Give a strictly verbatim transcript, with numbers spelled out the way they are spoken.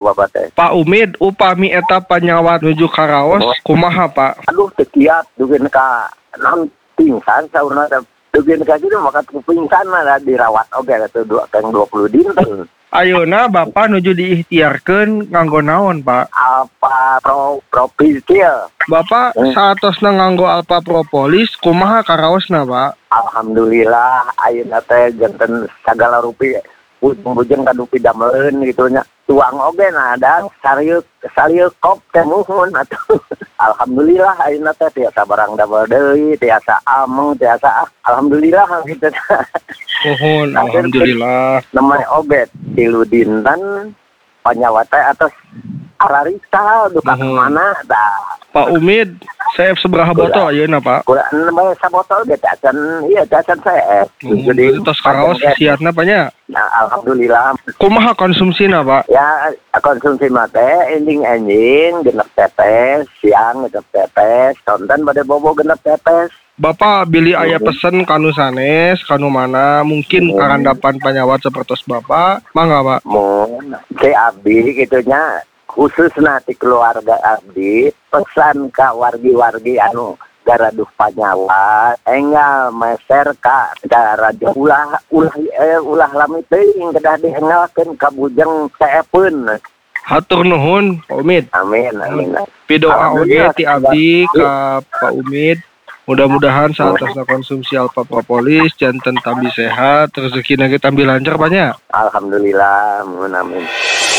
Bapak teh. Pak Umid, upami eta panyawat nuju karaos, kumaha Pak? Aduh tekiat dugeun ka naon pingsan saurna teh. Dugeun ka kitu maka pingsan mah dirawat oge atuh dua kang dua puluh dinten. Ayeuna Bapak nuju diikhtiarkeun nganggo naon Pak? Alpha Pro Propiltil. Bapak Hmm. saatosna nganggo Alpha Propolis, kumaha karaosna Pak? Alhamdulillah ayeuna teh janten sagala rupi bujeng kadu pidameureun gitu nya. Tuang oge na ada sarieu sarieu kop teh muhun atuh. Alhamdulillah ayeuna teh tiasa barang double deui, tiasa ameng, tiasa alhamdulillah gitu. Mohon alhamdulillah. Namanya obat tilu dinten panyawat teh atas ararita duka Mohon. kemana dah. Pak Umid, saya seberapa botol ayeuna Pak? Kurang namanya sabotol ge cacan iya cacan saya. Jadi tos karaos siatna Pak nya. Nah, alhamdulillah. Kumaha konsumsina Pak? Ya konsumsi mate enjing-enjing genep tetes siang genep tetes tonton pada bobo genep tetes. Bapak bili aya pesen kanu sanes, kanu mana mungkin Hmm. karandapan panyawat sapertos Bapak, mangga Pak. Mun ke abdi gitunya khusus nanti keluarga abdi pesan ka wargi-wargi anu garaduh panyawat enggal meser ka garaduh ulah ulah eh, ulah lami teuing kedah diengalkeun ka bujeng teepeun. Hatur nuhun Pak Umid. Amin amin. Pidoa oge ti abdi ka Pak Umid. Mudah-mudahan saat tasna konsumsi Alpha Propolis janten tambi sehat, rezekina ge tambi lancar Pak nya. Alhamdulillah, amin amin.